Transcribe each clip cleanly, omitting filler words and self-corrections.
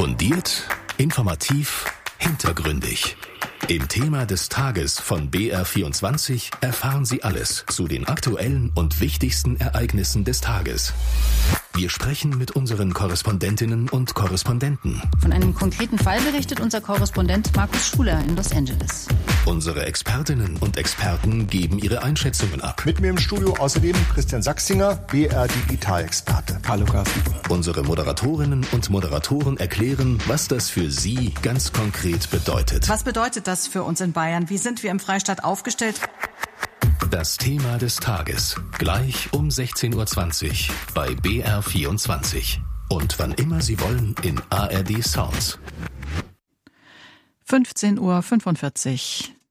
Fundiert, informativ, hintergründig. Im Thema des Tages von BR24 erfahren Sie alles zu den aktuellen und wichtigsten Ereignissen des Tages. Wir sprechen mit unseren Korrespondentinnen und Korrespondenten. Von einem konkreten Fall berichtet unser Korrespondent Markus Schuler in Los Angeles. Unsere Expertinnen und Experten geben ihre Einschätzungen ab. Mit mir im Studio außerdem Christian Sachsinger, BR-Digital-Experte. Hallo Carsten. Unsere Moderatorinnen und Moderatoren erklären, was das für Sie ganz konkret bedeutet. Was bedeutet das für uns in Bayern? Wie sind wir im Freistaat aufgestellt? Das Thema des Tages, gleich um 16.20 Uhr bei BR24. Und wann immer Sie wollen in ARD Sounds. 15.45 Uhr.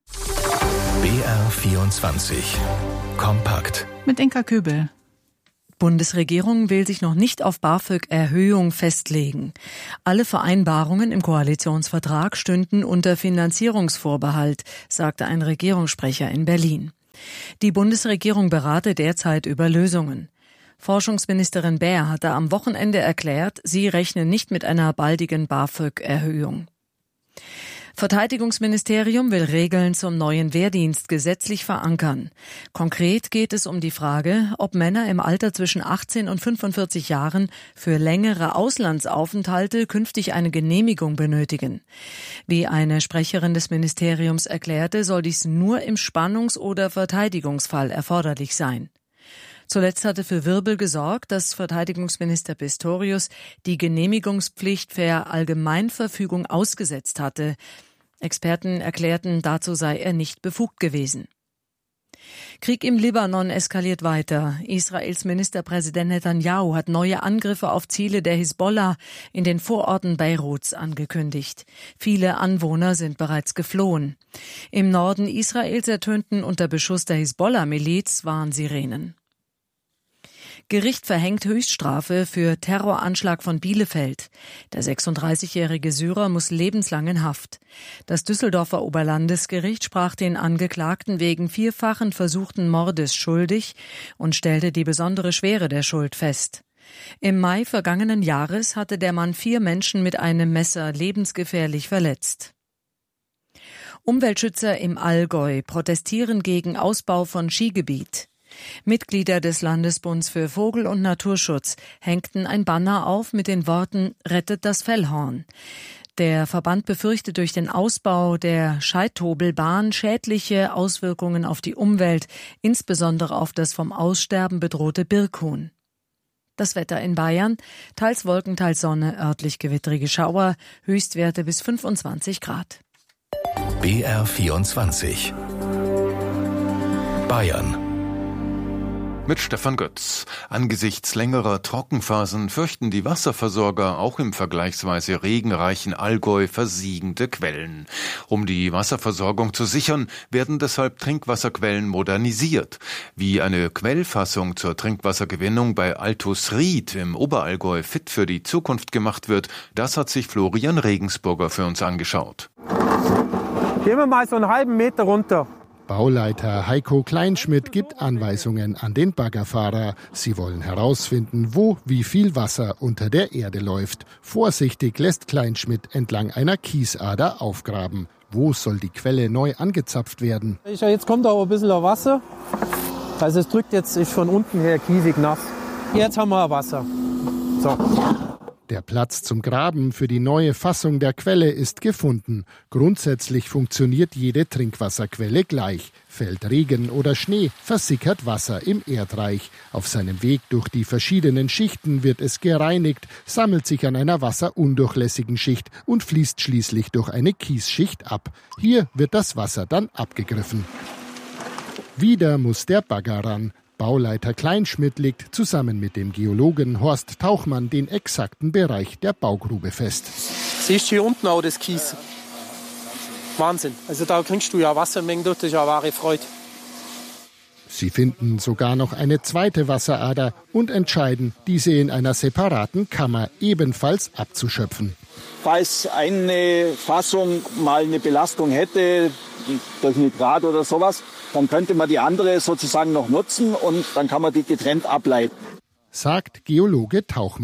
BR24. Kompakt. Mit Inka Köbel. Bundesregierung will sich noch nicht auf BAföG-Erhöhung festlegen. Alle Vereinbarungen im Koalitionsvertrag stünden unter Finanzierungsvorbehalt, sagte ein Regierungssprecher in Berlin. Die Bundesregierung berate derzeit über Lösungen. Forschungsministerin Baer hatte am Wochenende erklärt, sie rechne nicht mit einer baldigen BAföG-Erhöhung. Verteidigungsministerium will Regeln zum neuen Wehrdienst gesetzlich verankern. Konkret geht es um die Frage, ob Männer im Alter zwischen 18 und 45 Jahren für längere Auslandsaufenthalte künftig eine Genehmigung benötigen. Wie eine Sprecherin des Ministeriums erklärte, soll dies nur im Spannungs- oder Verteidigungsfall erforderlich sein. Zuletzt hatte für Wirbel gesorgt, dass Verteidigungsminister Pistorius die Genehmigungspflicht per Allgemeinverfügung ausgesetzt hatte. Experten erklärten, dazu sei er nicht befugt gewesen. Krieg im Libanon eskaliert weiter. Israels Ministerpräsident Netanyahu hat neue Angriffe auf Ziele der Hisbollah in den Vororten Beiruts angekündigt. Viele Anwohner sind bereits geflohen. Im Norden Israels ertönten unter Beschuss der Hisbollah-Miliz Warnsirenen. Gericht verhängt Höchststrafe für Terroranschlag von Bielefeld. Der 36-jährige Syrer muss lebenslang in Haft. Das Düsseldorfer Oberlandesgericht sprach den Angeklagten wegen 4-fachen versuchten Mordes schuldig und stellte die besondere Schwere der Schuld fest. Im Mai vergangenen Jahres hatte der Mann 4 Menschen mit einem Messer lebensgefährlich verletzt. Umweltschützer im Allgäu protestieren gegen Ausbau von Skigebiet. Mitglieder des Landesbunds für Vogel- und Naturschutz hängten ein Banner auf mit den Worten »Rettet das Fellhorn«. Der Verband befürchtet durch den Ausbau der Scheithobelbahn schädliche Auswirkungen auf die Umwelt, insbesondere auf das vom Aussterben bedrohte Birkhuhn. Das Wetter in Bayern, teils Wolken, teils Sonne, örtlich gewittrige Schauer, Höchstwerte bis 25 Grad. BR24. Bayern. Mit Stefan Götz. Angesichts längerer Trockenphasen fürchten die Wasserversorger auch im vergleichsweise regenreichen Allgäu versiegende Quellen. Um die Wasserversorgung zu sichern, werden deshalb Trinkwasserquellen modernisiert. Wie eine Quellfassung zur Trinkwassergewinnung bei Altusried im Oberallgäu fit für die Zukunft gemacht wird, das hat sich Florian Regensburger für uns angeschaut. Gehen wir mal so einen halben Meter runter. Bauleiter Heiko Kleinschmidt gibt Anweisungen an den Baggerfahrer. Sie wollen herausfinden, wo wie viel Wasser unter der Erde läuft. Vorsichtig lässt Kleinschmidt entlang einer Kiesader aufgraben. Wo soll die Quelle neu angezapft werden? Jetzt kommt auch ein bisschen Wasser. Also es drückt jetzt, ist von unten her kiesig nass. Jetzt haben wir Wasser. So. Der Platz zum Graben für die neue Fassung der Quelle ist gefunden. Grundsätzlich funktioniert jede Trinkwasserquelle gleich. Fällt Regen oder Schnee, versickert Wasser im Erdreich. Auf seinem Weg durch die verschiedenen Schichten wird es gereinigt, sammelt sich an einer wasserundurchlässigen Schicht und fließt schließlich durch eine Kiesschicht ab. Hier wird das Wasser dann abgegriffen. Wieder muss der Bagger ran. Bauleiter Kleinschmidt legt zusammen mit dem Geologen Horst Tauchmann den exakten Bereich der Baugrube fest. Siehst du hier unten auch das Kies? Wahnsinn. Also da kriegst du ja Wassermengen durch, das ist ja eine wahre Freude. Sie finden sogar noch eine zweite Wasserader und entscheiden, diese in einer separaten Kammer ebenfalls abzuschöpfen. Falls eine Fassung mal eine Belastung hätte, durch Nitrat oder sowas, dann könnte man die andere sozusagen noch nutzen und dann kann man die getrennt ableiten. Sagt Geologe Tauchmann.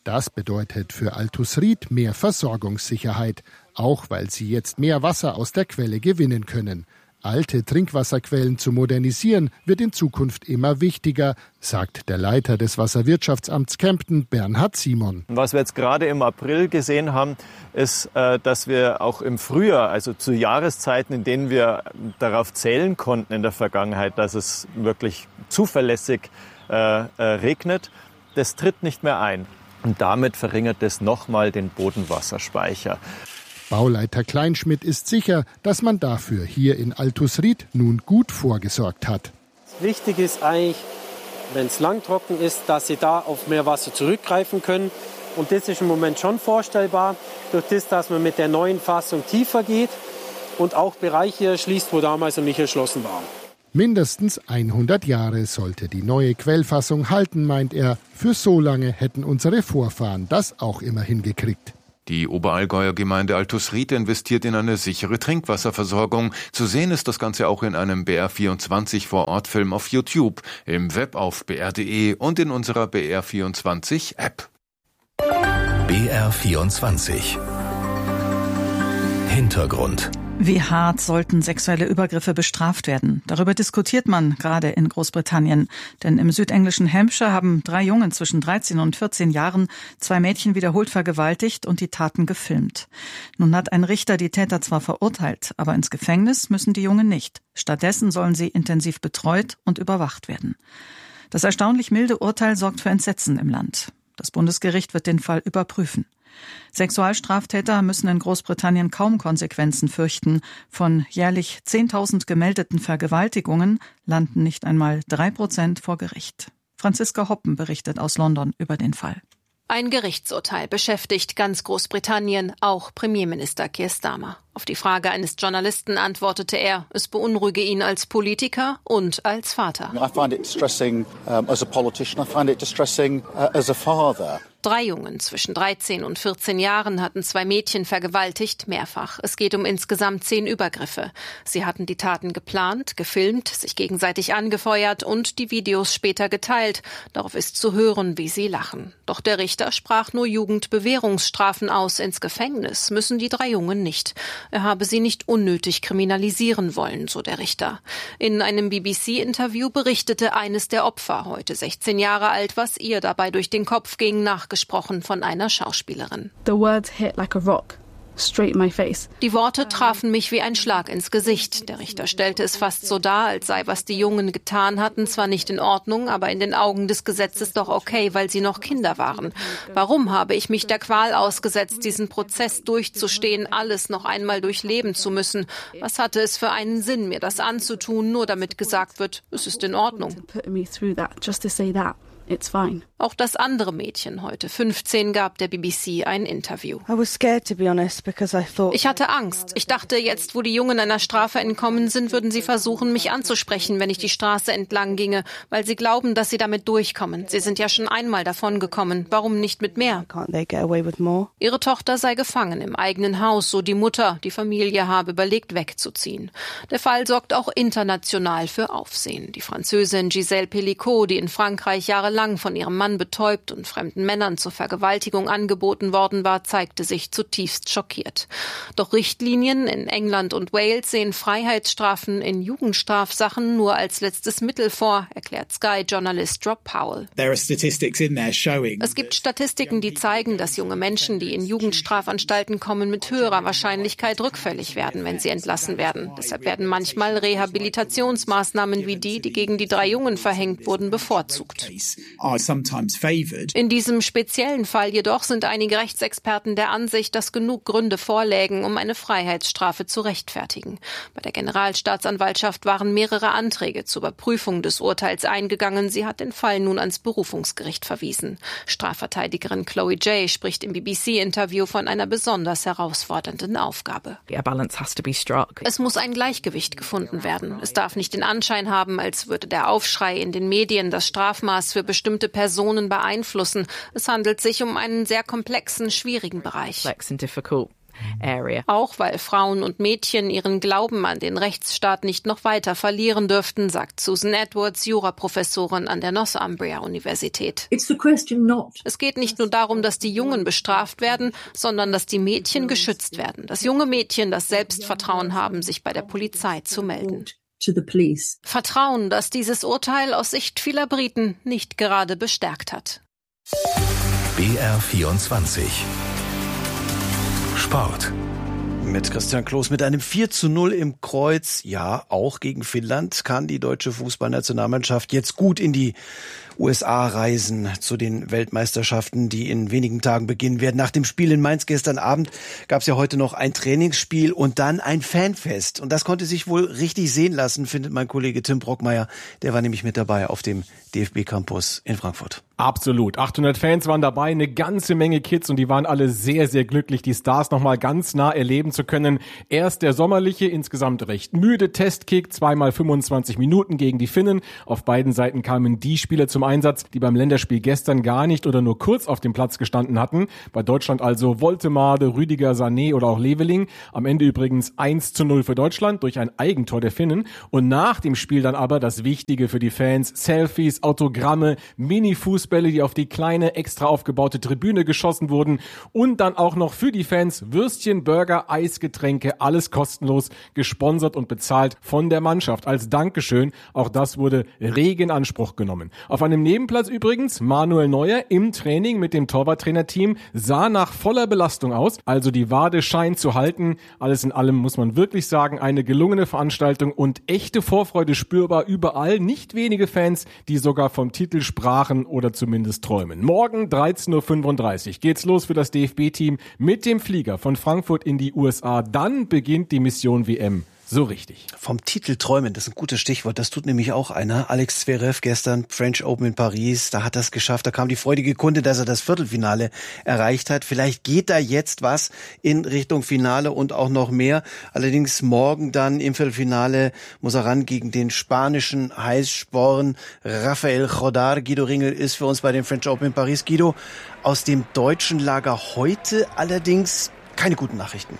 Das bedeutet für Altus Ried mehr Versorgungssicherheit, auch weil sie jetzt mehr Wasser aus der Quelle gewinnen können. Alte Trinkwasserquellen zu modernisieren, wird in Zukunft immer wichtiger, sagt der Leiter des Wasserwirtschaftsamts Kempten, Bernhard Simon. Was wir jetzt gerade im April gesehen haben, ist, dass wir auch im Frühjahr, also zu Jahreszeiten, in denen wir darauf zählen konnten in der Vergangenheit, dass es wirklich zuverlässig regnet, das tritt nicht mehr ein. Und damit verringert es nochmal den Bodenwasserspeicher. Bauleiter Kleinschmidt ist sicher, dass man dafür hier in Altus Ried nun gut vorgesorgt hat. Wichtig ist eigentlich, wenn es langtrocken ist, dass Sie da auf mehr Wasser zurückgreifen können. Und das ist im Moment schon vorstellbar, durch das, dass man mit der neuen Fassung tiefer geht und auch Bereiche erschließt, wo damals noch nicht erschlossen waren. Mindestens 100 Jahre sollte die neue Quellfassung halten, meint er. Für so lange hätten unsere Vorfahren das auch immer hingekriegt. Die Oberallgäuer Gemeinde Altus Ried investiert in eine sichere Trinkwasserversorgung. Zu sehen ist das Ganze auch in einem BR24 Vor-Ort-Film auf YouTube, im Web auf br.de und in unserer BR24-App. BR24 Hintergrund. Wie hart sollten sexuelle Übergriffe bestraft werden? Darüber diskutiert man gerade in Großbritannien. Denn im südenglischen Hampshire haben 3 Jungen zwischen 13 und 14 Jahren 2 Mädchen wiederholt vergewaltigt und die Taten gefilmt. Nun hat ein Richter die Täter zwar verurteilt, aber ins Gefängnis müssen die Jungen nicht. Stattdessen sollen sie intensiv betreut und überwacht werden. Das erstaunlich milde Urteil sorgt für Entsetzen im Land. Das Bundesgericht wird den Fall überprüfen. Sexualstraftäter müssen in Großbritannien kaum Konsequenzen fürchten. Von jährlich 10.000 gemeldeten Vergewaltigungen landen nicht einmal 3% vor Gericht. Franziska Hoppen berichtet aus London über den Fall. Ein Gerichtsurteil beschäftigt ganz Großbritannien, auch Premierminister Keir Starmer. Auf die Frage eines Journalisten antwortete er, es beunruhige ihn als Politiker und als Vater. I find it distressing as a politician. I find it distressing as a father. 3 Jungen zwischen 13 und 14 Jahren hatten 2 Mädchen vergewaltigt, mehrfach. Es geht um insgesamt 10 Übergriffe. Sie hatten die Taten geplant, gefilmt, sich gegenseitig angefeuert und die Videos später geteilt. Darauf ist zu hören, wie sie lachen. Doch der Richter sprach nur Jugendbewährungsstrafen aus. Ins Gefängnis müssen die 3 Jungen nicht. Er habe sie nicht unnötig kriminalisieren wollen, so der Richter. In einem BBC-Interview berichtete eines der Opfer, heute 16 Jahre alt, was ihr dabei durch den Kopf ging, nachgesprochen von einer Schauspielerin. The words hit like a rock. Straight in my face. Die Worte trafen mich wie ein Schlag ins Gesicht. Der Richter stellte es fast so dar, als sei, was die Jungen getan hatten, zwar nicht in Ordnung, aber in den Augen des Gesetzes doch okay, weil sie noch Kinder waren. Warum habe ich mich der Qual ausgesetzt, diesen Prozess durchzustehen, alles noch einmal durchleben zu müssen? Was hatte es für einen Sinn, mir das anzutun, nur damit gesagt wird, es ist in Ordnung? It's fine. Auch das andere Mädchen, heute 15, gab der BBC ein Interview. Ich hatte Angst. Ich dachte, jetzt, wo die Jungen einer Strafe entkommen sind, würden sie versuchen, mich anzusprechen, wenn ich die Straße entlang ginge, weil sie glauben, dass sie damit durchkommen. Sie sind ja schon einmal davongekommen. Warum nicht mit mehr? Ihre Tochter sei gefangen im eigenen Haus, so die Mutter. Die Familie habe überlegt, wegzuziehen. Der Fall sorgt auch international für Aufsehen. Die Französin Gisèle Pellicot, die in Frankreich jahrelang von ihrem Mann betäubt und fremden Männern zur Vergewaltigung angeboten worden war, zeigte sich zutiefst schockiert. Doch Richtlinien in England und Wales sehen Freiheitsstrafen in Jugendstrafsachen nur als letztes Mittel vor, erklärt Sky-Journalist Rob Powell. Es gibt Statistiken, die zeigen, dass junge Menschen, die in Jugendstrafanstalten kommen, mit höherer Wahrscheinlichkeit rückfällig werden, wenn sie entlassen werden. Deshalb werden manchmal Rehabilitationsmaßnahmen wie die gegen die 3 Jungen verhängt wurden, bevorzugt. In diesem speziellen Fall jedoch sind einige Rechtsexperten der Ansicht, dass genug Gründe vorlägen, um eine Freiheitsstrafe zu rechtfertigen. Bei der Generalstaatsanwaltschaft waren mehrere Anträge zur Überprüfung des Urteils eingegangen. Sie hat den Fall nun ans Berufungsgericht verwiesen. Strafverteidigerin Chloe Jay spricht im BBC-Interview von einer besonders herausfordernden Aufgabe. Es muss ein Gleichgewicht gefunden werden. Es darf nicht den Anschein haben, als würde der Aufschrei in den Medien das Strafmaß für bestimmte Personen beeinflussen. Es handelt sich um einen sehr komplexen, schwierigen Bereich. area. Auch weil Frauen und Mädchen ihren Glauben an den Rechtsstaat nicht noch weiter verlieren dürften, sagt Susan Edwards, Juraprofessorin an der Northumbria-Universität. Es geht nicht nur darum, dass die Jungen bestraft werden, sondern dass die Mädchen geschützt werden. Dass junge Mädchen das Selbstvertrauen haben, sich bei der Polizei zu melden. Vertrauen, das dieses Urteil aus Sicht vieler Briten nicht gerade bestärkt hat. BR24 Sport. Mit Christian Kloß mit einem 4:0 im Kreuz. Ja, auch gegen Finnland kann die deutsche Fußballnationalmannschaft jetzt gut in die USA reisen zu den Weltmeisterschaften, die in wenigen Tagen beginnen werden. Nach dem Spiel in Mainz gestern Abend gab es ja heute noch ein Trainingsspiel und dann ein Fanfest. Und das konnte sich wohl richtig sehen lassen, findet mein Kollege Tim Brockmeier. Der war nämlich mit dabei auf dem DFB-Campus in Frankfurt. Absolut. 800 Fans waren dabei, eine ganze Menge Kids und die waren alle sehr, sehr glücklich, die Stars nochmal ganz nah erleben zu können. Erst der sommerliche, insgesamt recht müde Testkick, 2x 25 Minuten gegen die Finnen. Auf beiden Seiten kamen die Spieler zum Einsatz, die beim Länderspiel gestern gar nicht oder nur kurz auf dem Platz gestanden hatten. Bei Deutschland also Woltemade, Rüdiger, Sané oder auch Leveling. Am Ende übrigens 1:0 für Deutschland durch ein Eigentor der Finnen. Und nach dem Spiel dann aber das Wichtige für die Fans: Selfies, Autogramme, Mini-Fußbälle, die auf die kleine, extra aufgebaute Tribüne geschossen wurden. Und dann auch noch für die Fans Würstchen, Burger, Eisgetränke, alles kostenlos, gesponsert und bezahlt von der Mannschaft. Als Dankeschön, auch das wurde rege in Anspruch genommen. Auf einem Nebenplatz übrigens Manuel Neuer im Training mit dem Torwarttrainerteam, sah nach voller Belastung aus, also die Wade scheint zu halten. Alles in allem muss man wirklich sagen, eine gelungene Veranstaltung und echte Vorfreude spürbar überall. Nicht wenige Fans, die sogar vom Titel sprachen oder zumindest träumen. Morgen 13:35 Uhr geht's los für das DFB-Team mit dem Flieger von Frankfurt in die USA. Dann beginnt die Mission WM. So richtig. Vom Titel träumen, das ist ein gutes Stichwort. Das tut nämlich auch einer. Alex Zverev gestern, French Open in Paris, da hat er es geschafft. Da kam die freudige Kunde, dass er das Viertelfinale erreicht hat. Vielleicht geht da jetzt was in Richtung Finale und auch noch mehr. Allerdings morgen dann im Viertelfinale muss er ran gegen den spanischen Heißsporn Rafael Jodar. Guido Ringel ist für uns bei den French Open in Paris. Guido, aus dem deutschen Lager heute allerdings keine guten Nachrichten.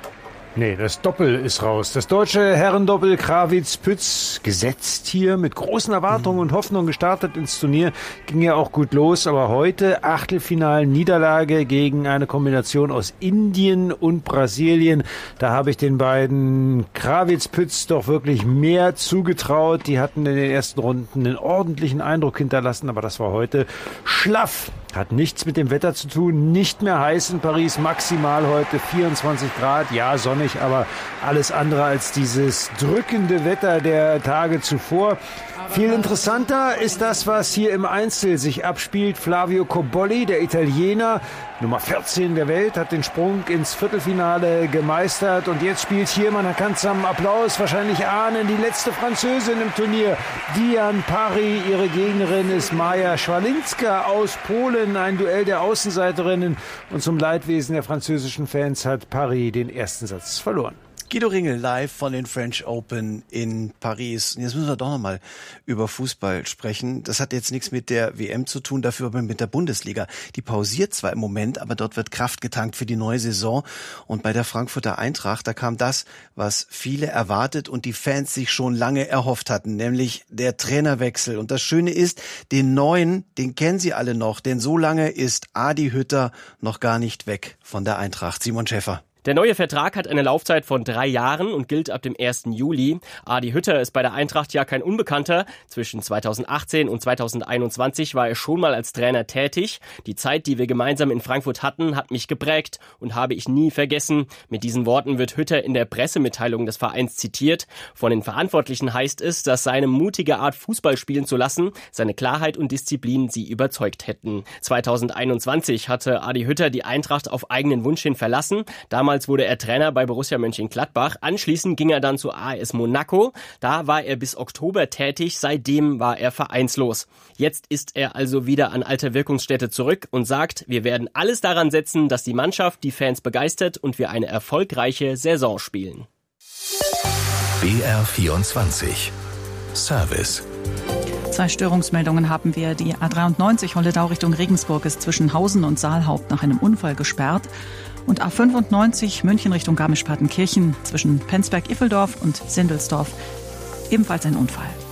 Nee, das Doppel ist raus. Das deutsche Herrendoppel Krawitz-Pütz, gesetzt hier, mit großen Erwartungen und Hoffnungen gestartet ins Turnier, ging ja auch gut los. Aber heute Achtelfinal-Niederlage gegen eine Kombination aus Indien und Brasilien. Da habe ich den beiden Krawitz-Pütz doch wirklich mehr zugetraut. Die hatten in den ersten Runden einen ordentlichen Eindruck hinterlassen, aber das war heute schlaff. Hat nichts mit dem Wetter zu tun, nicht mehr heiß in Paris, maximal heute 24 Grad, ja sonnig, aber alles andere als dieses drückende Wetter der Tage zuvor. Viel interessanter ist das, was hier im Einzel sich abspielt. Flavio Cobolli, der Italiener, Nummer 14 der Welt, hat den Sprung ins Viertelfinale gemeistert. Und jetzt spielt hier, man kann es am Applaus wahrscheinlich ahnen, die letzte Französin im Turnier, Diane Parry. Ihre Gegnerin ist Maja Schwalinska aus Polen. Ein Duell der Außenseiterinnen. Und zum Leidwesen der französischen Fans hat Parry den ersten Satz verloren. Guido Ringel live von den French Open in Paris. Und jetzt müssen wir doch nochmal über Fußball sprechen. Das hat jetzt nichts mit der WM zu tun, dafür aber mit der Bundesliga. Die pausiert zwar im Moment, aber dort wird Kraft getankt für die neue Saison. Und bei der Frankfurter Eintracht, da kam das, was viele erwartet und die Fans sich schon lange erhofft hatten, nämlich der Trainerwechsel. Und das Schöne ist, den neuen, den kennen Sie alle noch, denn so lange ist Adi Hütter noch gar nicht weg von der Eintracht. Simon Schäfer. Der neue Vertrag hat eine Laufzeit von 3 Jahren und gilt ab dem 1. Juli. Adi Hütter ist bei der Eintracht ja kein Unbekannter. Zwischen 2018 und 2021 war er schon mal als Trainer tätig. Die Zeit, die wir gemeinsam in Frankfurt hatten, hat mich geprägt und habe ich nie vergessen. Mit diesen Worten wird Hütter in der Pressemitteilung des Vereins zitiert. Von den Verantwortlichen heißt es, dass seine mutige Art, Fußball spielen zu lassen, seine Klarheit und Disziplin sie überzeugt hätten. 2021 hatte Adi Hütter die Eintracht auf eigenen Wunsch hin verlassen. Damals wurde er Trainer bei Borussia Mönchengladbach. Anschließend ging er dann zu AS Monaco. Da war er bis Oktober tätig. Seitdem war er vereinslos. Jetzt ist er also wieder an alter Wirkungsstätte zurück und sagt, wir werden alles daran setzen, dass die Mannschaft die Fans begeistert und wir eine erfolgreiche Saison spielen. BR24 Service. 2 Störungsmeldungen haben wir. Die A93 Holledau Richtung Regensburg ist zwischen Hausen und Saalhaupt nach einem Unfall gesperrt. Und A95 München Richtung Garmisch-Partenkirchen zwischen Penzberg-Iffeldorf und Sindelsdorf ebenfalls ein Unfall.